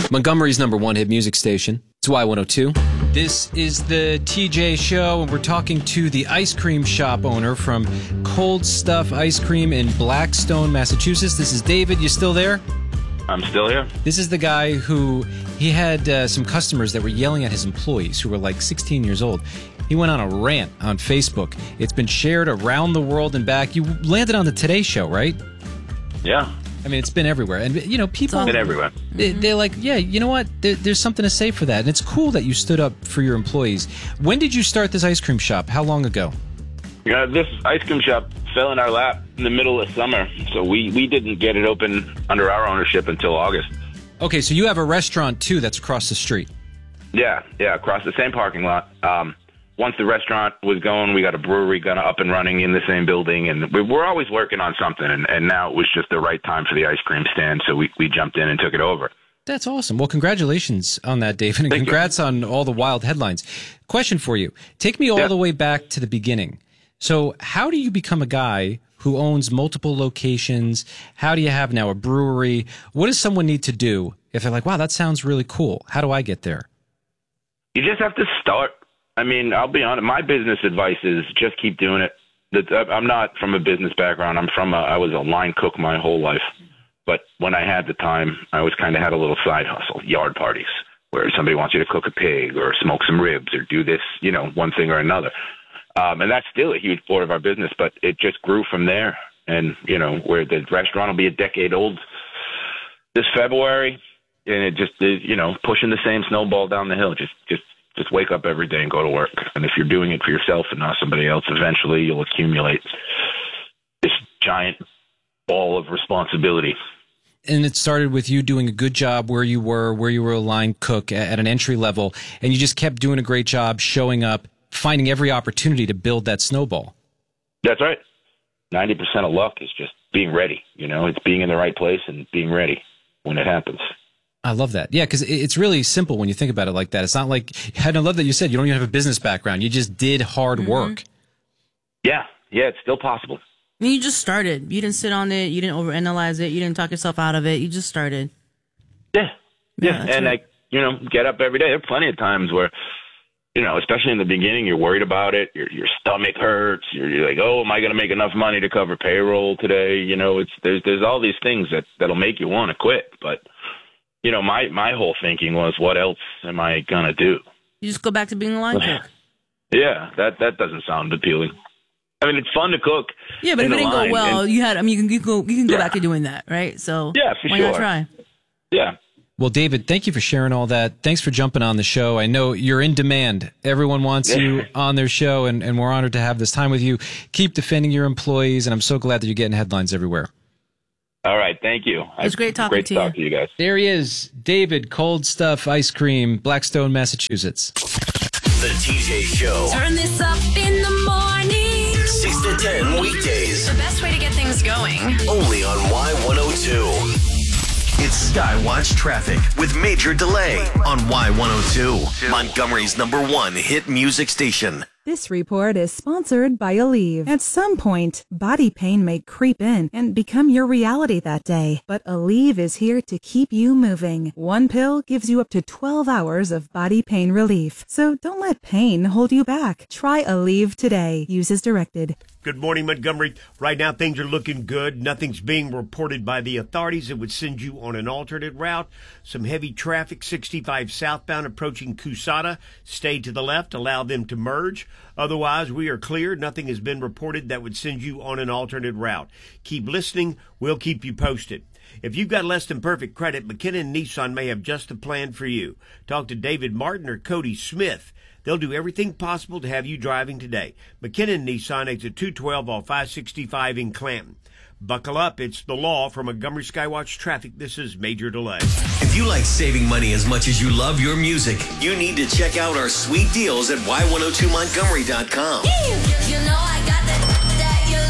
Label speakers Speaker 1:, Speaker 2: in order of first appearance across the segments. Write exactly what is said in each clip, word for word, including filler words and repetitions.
Speaker 1: Montgomery's number one hit music station. It's Y one oh two. This is the T J Show, and we're talking to the ice cream shop owner from Cold Stuff Ice Cream in Blackstone, Massachusetts. This is David. You still there?
Speaker 2: I'm still here.
Speaker 1: This is the guy who, he had uh, some customers that were yelling at his employees who were like sixteen years old. He went on a rant on Facebook. It's been shared around the world and back. You landed on the Today Show, right?
Speaker 2: Yeah.
Speaker 1: I mean, it's been everywhere. And, you know, people...
Speaker 2: It's been everywhere.
Speaker 1: They, they're like, yeah, you know what? There, there's something to say for that. And it's cool that you stood up for your employees. When did you start this ice cream shop? How long ago?
Speaker 2: Yeah, this ice cream shop fell in our lap in the middle of summer. So we, we didn't get it open under our ownership until August.
Speaker 1: Okay, so you have a restaurant, too, that's across the street.
Speaker 2: Yeah, yeah, across the same parking lot. Um, once the restaurant was going, we got a brewery got up and running in the same building. And we, we're always working on something. And, and now it was just the right time for the ice cream stand. So we, we jumped in and took it over.
Speaker 1: That's awesome. Well, congratulations on that, David. And
Speaker 2: Thank
Speaker 1: congrats
Speaker 2: you.
Speaker 1: on all the wild headlines. Question for you. Take me all
Speaker 2: yeah.
Speaker 1: the way back to the beginning. So how do you become a guy who owns multiple locations? How do you have now a brewery? What does someone need to do if they're like, wow, that sounds really cool? How do I get there?
Speaker 2: You just have to start. I mean, I'll be honest. My business advice is just keep doing it. I'm not from a business background. I'm from a, I was a line cook my whole life. But when I had the time, I always kind of had a little side hustle, yard parties, where somebody wants you to cook a pig or smoke some ribs or do this, you know, one thing or another. Um, and that's still a huge part of our business, but it just grew from there. And, you know, where the restaurant will be a decade old this February, and it just is, you know, pushing the same snowball down the hill. Just, just, just wake up every day and go to work. And if you're doing it for yourself and not somebody else, eventually you'll accumulate this giant ball of responsibility.
Speaker 1: And it started with you doing a good job where you were, where you were a line cook at an entry level, and you just kept doing a great job showing up, finding every opportunity to build that snowball.
Speaker 2: That's right. ninety percent of luck is just being ready. You know, it's being in the right place and being ready when it happens.
Speaker 1: I love that. Yeah, because it's really simple when you think about it like that. It's not like, and I love that you said you don't even have a business background. You just did hard
Speaker 3: mm-hmm.
Speaker 1: work.
Speaker 2: Yeah, yeah, it's still possible.
Speaker 3: I mean, you just started. You didn't sit on it. You didn't overanalyze it. You didn't talk yourself out of it. You just started.
Speaker 2: Yeah, yeah,
Speaker 3: yeah
Speaker 2: and
Speaker 3: right.
Speaker 2: I, you know, get up every day. There are plenty of times where, you know, especially in the beginning, you're worried about it. Your your stomach hurts. You're, you're like, oh, am I going to make enough money to cover payroll today? You know, it's there's there's all these things that that'll make you want to quit. But you know, my my whole thinking was, what else am I gonna do?
Speaker 3: You just go back to being a line cook.
Speaker 2: Yeah, that that doesn't sound appealing. I mean, it's fun to cook.
Speaker 3: Yeah, but if it didn't go well,
Speaker 2: and,
Speaker 3: you had. I mean, you can you can go, you can go
Speaker 2: yeah.
Speaker 3: back to doing that, right? So
Speaker 2: yeah, for
Speaker 3: why
Speaker 2: sure.
Speaker 3: not try?
Speaker 2: Yeah.
Speaker 1: Well, David, thank you for sharing all that. Thanks for jumping on the show. I know you're in demand. Everyone wants you on their show, and, and we're honored to have this time with you. Keep defending your employees, and I'm so glad that you're getting headlines everywhere.
Speaker 2: All right, thank you.
Speaker 3: It was great talking
Speaker 2: great
Speaker 3: to
Speaker 2: to
Speaker 3: you.
Speaker 2: talk to you guys.
Speaker 1: There he is, David, Cold Stuff Ice Cream, Blackstone, Massachusetts.
Speaker 4: The T J Show.
Speaker 5: Turn this up in the morning.
Speaker 4: six to ten weekdays.
Speaker 5: The best way to get things going.
Speaker 4: Only on Y one oh two. It's Skywatch Traffic with Major Delay on Y one oh two. Montgomery's number one hit music station.
Speaker 6: This report is sponsored by Aleve. At some point, body pain may creep in and become your reality that day. But Aleve is here to keep you moving. One pill gives you up to twelve hours of body pain relief. So don't let pain hold you back. Try Aleve today. Use as directed.
Speaker 7: Good morning, Montgomery. Right now, things are looking good. Nothing's being reported by the authorities that would send you on an alternate route. Some heavy traffic, sixty-five southbound approaching Coushatta. Stay to the left. Allow them to merge. Otherwise, we are clear. Nothing has been reported that would send you on an alternate route. Keep listening. We'll keep you posted. If you've got less than perfect credit, McKinnon Nissan may have just the plan for you. Talk to David Martin or Cody Smith. They'll do everything possible to have you driving today. McKinnon Nissan, exit two twelve off five sixty-five in Clanton. Buckle up. It's the law. From Montgomery Skywatch Traffic, this is Major Delay.
Speaker 4: If you like saving money as much as you love your music, you need to check out our sweet deals at Y one oh two Montgomery dot com.
Speaker 5: You know I got that, that you like.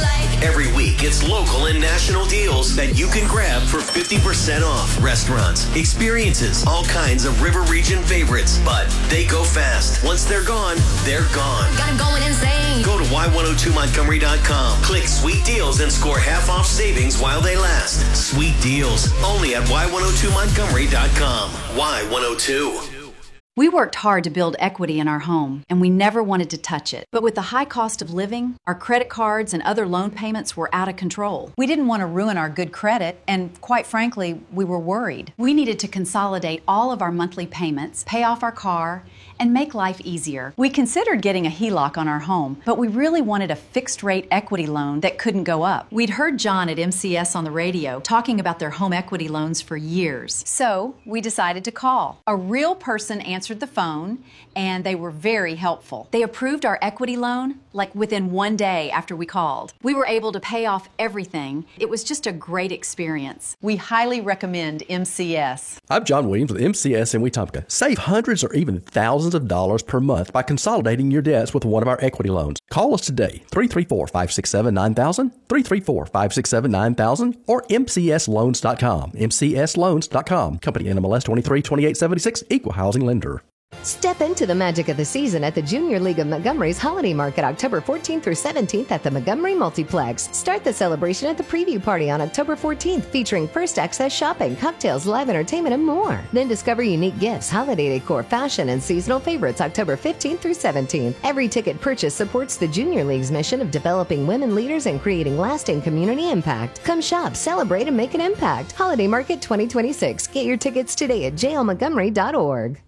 Speaker 4: Every week, it's local and national deals that you can grab for fifty percent off. Restaurants, experiences, all kinds of River Region favorites. But they go fast. Once they're gone, they're gone.
Speaker 5: Got 'em going insane.
Speaker 4: Go to Y one oh two Montgomery dot com. Click Sweet Deals and score half off savings while they last. Sweet Deals, only at Y one oh two Montgomery dot com. Y one oh two.
Speaker 8: We worked hard to build equity in our home, and we never wanted to touch it. But with the high cost of living, our credit cards and other loan payments were out of control. We didn't want to ruin our good credit, and quite frankly, we were worried. We needed to consolidate all of our monthly payments, pay off our car, and make life easier. We considered getting a H E L O C on our home, but we really wanted a fixed-rate equity loan that couldn't go up. We'd heard John at M C S on the radio talking about their home equity loans for years. So we decided to call. A real person answered the phone, and they were very helpful. They approved our equity loan like within one day after we called. We were able to pay off everything. It was just a great experience. We highly recommend M C S.
Speaker 9: I'm John Williams with M C S in Wetumpka. Save hundreds or even thousands of dollars per month by consolidating your debts with one of our equity loans. Call us today, three three four, five six seven, nine thousand, three three four, five six seven, nine thousand, or M C S loans dot com, M C S loans dot com. Company N M L S twenty-three twenty-eight seventy-six, Equal Housing Lender.
Speaker 10: Step into the magic of the season at the Junior League of Montgomery's Holiday Market October fourteenth through seventeenth at the Montgomery Multiplex. Start the celebration at the preview party on October fourteenth, featuring first access shopping, cocktails, live entertainment, and more. Then discover unique gifts, holiday decor, fashion, and seasonal favorites October fifteenth through seventeenth. Every ticket purchase supports the Junior League's mission of developing women leaders and creating lasting community impact. Come shop, celebrate, and make an impact. Holiday Market twenty twenty-six. Get your tickets today at j l montgomery dot org.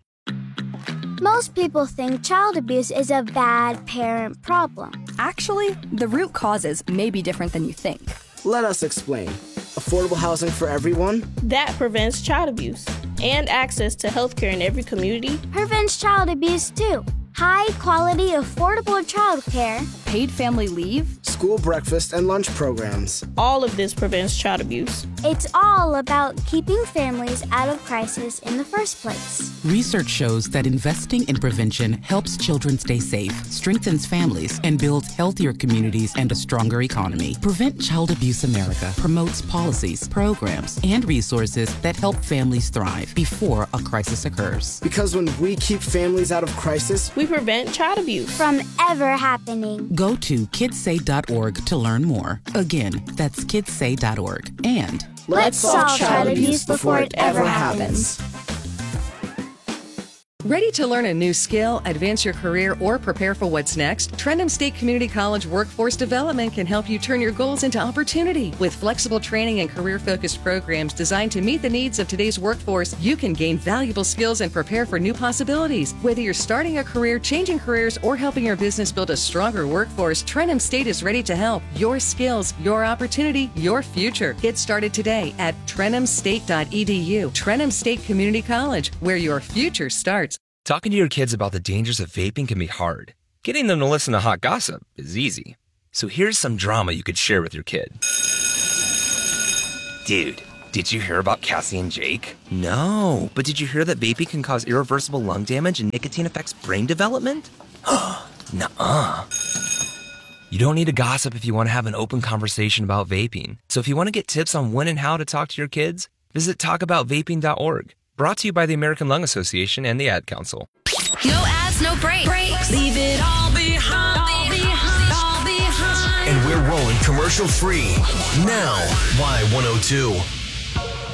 Speaker 11: Most people think child abuse is a bad parent problem.
Speaker 12: Actually, the root causes may be different than you think.
Speaker 13: Let us explain. Affordable housing for everyone?
Speaker 14: That prevents child abuse. And access to health care in every community.
Speaker 11: Prevents child abuse too. High quality, affordable child care.
Speaker 12: Paid family leave.
Speaker 13: School breakfast and lunch programs.
Speaker 14: All of this prevents child abuse.
Speaker 11: It's all about keeping families out of crisis in the first place.
Speaker 15: Research shows that investing in prevention helps children stay safe, strengthens families, and builds healthier communities and a stronger economy. Prevent Child Abuse America promotes policies, programs, and resources that help families thrive before a crisis occurs.
Speaker 13: Because when we keep families out of crisis,
Speaker 14: we prevent child abuse
Speaker 11: from ever happening.
Speaker 15: Go to kids say dot org to learn more. Again, that's kids say dot org. And
Speaker 11: let's solve child abuse before it ever happens.
Speaker 16: Ready to learn a new skill, advance your career, or prepare for what's next? Trentham State Community College Workforce Development can help you turn your goals into opportunity. With flexible training and career-focused programs designed to meet the needs of today's workforce, you can gain valuable skills and prepare for new possibilities. Whether you're starting a career, changing careers, or helping your business build a stronger workforce, Trentham State is ready to help. Your skills, your opportunity, your future. Get started today at trentham state dot e d u. Trentham State Community College, where your future starts.
Speaker 17: Talking to your kids about the dangers of vaping can be hard. Getting them to listen to hot gossip is easy. So here's some drama you could share with your kid. Dude, did you hear about Cassie and Jake? No, but did you hear that vaping can cause irreversible lung damage and nicotine affects brain development? Nuh-uh. You don't need to gossip if you want to have an open conversation about vaping. So if you want to get tips on when and how to talk to your kids, visit talk about vaping dot org. Brought to you by the American Lung Association and the Ad Council.
Speaker 5: No ads, no breaks. breaks. Leave it all behind. All behind. All behind.
Speaker 4: And we're rolling commercial free. Now, Y one oh two.